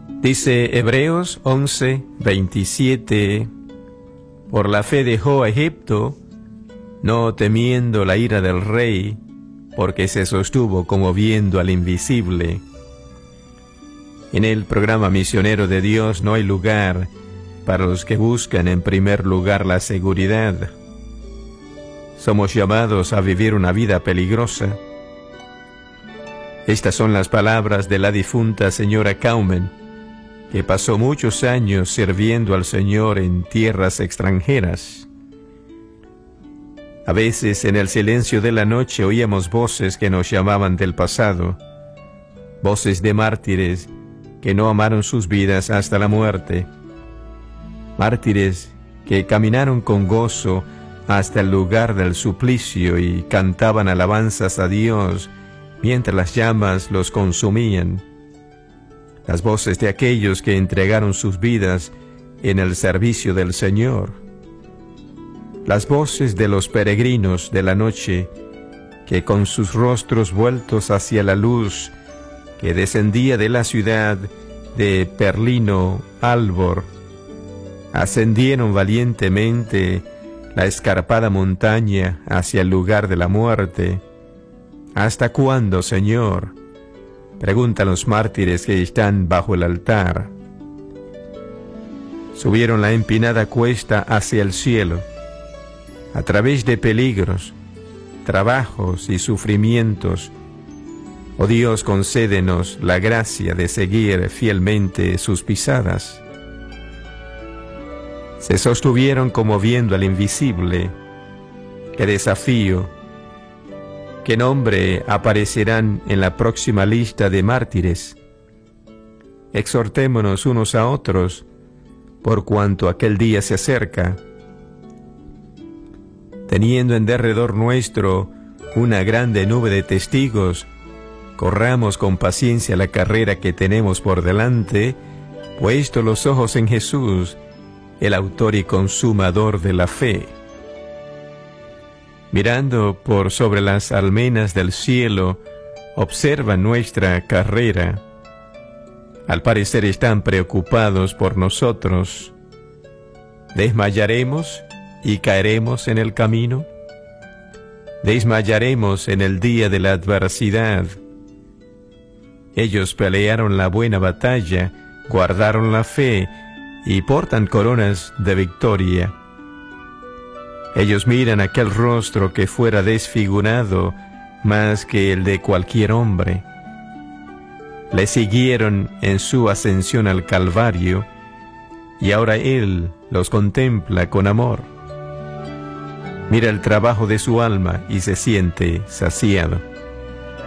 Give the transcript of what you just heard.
Dice Hebreos 11:27: por la fe dejó a Egipto, no temiendo la ira del rey, porque se sostuvo como viendo al invisible. En el programa misionero de Dios no hay lugar para los que buscan en primer lugar la seguridad. Somos llamados a vivir una vida peligrosa. Estas son las palabras de la difunta señora Kaumen, que pasó muchos años sirviendo al Señor en tierras extranjeras. A veces en el silencio de la noche oíamos voces que nos llamaban del pasado, voces de mártires que no amaron sus vidas hasta la muerte, mártires que caminaron con gozo hasta el lugar del suplicio y cantaban alabanzas a Dios mientras las llamas los consumían. Las voces de aquellos que entregaron sus vidas en el servicio del Señor. Las voces de los peregrinos de la noche, que con sus rostros vueltos hacia la luz que descendía de la ciudad de Perlino Albor, ascendieron valientemente la escarpada montaña hacia el lugar de la muerte. ¿Hasta cuándo, Señor?, preguntan los mártires que están bajo el altar. Subieron la empinada cuesta hacia el cielo, a través de peligros, trabajos y sufrimientos. Oh Dios, concédenos la gracia de seguir fielmente sus pisadas. Se sostuvieron como viendo al invisible. ¡Qué desafío! ¿Qué nombre aparecerán en la próxima lista de mártires? Exhortémonos unos a otros, por cuanto aquel día se acerca. Teniendo en derredor nuestro una grande nube de testigos, corramos con paciencia la carrera que tenemos por delante, puesto los ojos en Jesús, el autor y consumador de la fe. Mirando por sobre las almenas del cielo, observan nuestra carrera. Al parecer están preocupados por nosotros. ¿Desmayaremos y caeremos en el camino? ¿Desmayaremos en el día de la adversidad? Ellos pelearon la buena batalla, guardaron la fe y portan coronas de victoria. Ellos miran aquel rostro que fuera desfigurado más que el de cualquier hombre. Le siguieron en su ascensión al Calvario, y ahora Él los contempla con amor. Mira el trabajo de su alma y se siente saciado.